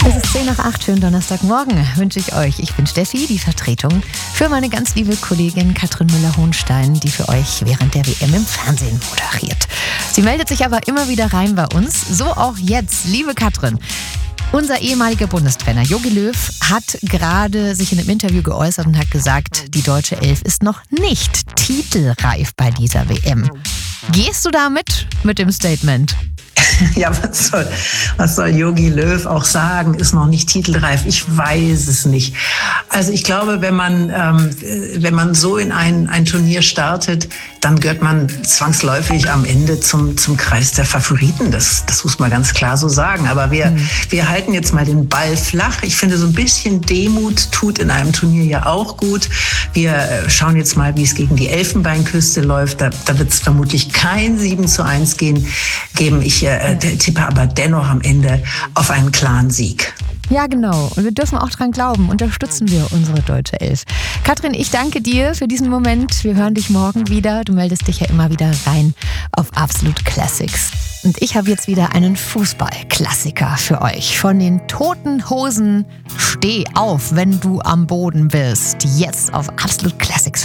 Es ist 7:10, schönen Donnerstagmorgen wünsche ich euch. Ich bin Steffi, die Vertretung für meine ganz liebe Kollegin Katrin Müller-Hohenstein, die für euch während der WM im Fernsehen moderiert. Sie meldet sich aber immer wieder rein bei uns, so auch jetzt. Liebe Katrin, unser ehemaliger Bundestrainer Jogi Löw hat gerade sich in einem Interview geäußert und hat gesagt, die deutsche Elf ist noch nicht titelreif bei dieser WM. Gehst du da mit dem Statement? Ja, was soll Jogi Löw auch sagen, ist noch nicht titelreif. Ich weiß es nicht. Also ich glaube, wenn man so in ein Turnier startet, dann gehört man zwangsläufig am Ende zum Kreis der Favoriten. Das muss man ganz klar so sagen. Aber wir halten jetzt mal den Ball flach. Ich finde, so ein bisschen Demut tut in einem Turnier ja auch gut. Wir schauen jetzt mal, wie es gegen die Elfenbeinküste läuft. Da wird es vermutlich kein 7:1 geben. Ich tippe aber dennoch am Ende auf einen klaren Sieg. Ja, genau. Und wir dürfen auch dran glauben. Unterstützen wir unsere deutsche Elf. Katrin, ich danke dir für diesen Moment. Wir hören dich morgen wieder. Du meldest dich ja immer wieder rein auf Absolute Classics. Und ich habe jetzt wieder einen Fußballklassiker für euch. Von den Toten Hosen, Steh auf, wenn du am Boden bist. Jetzt auf Absolute Classics.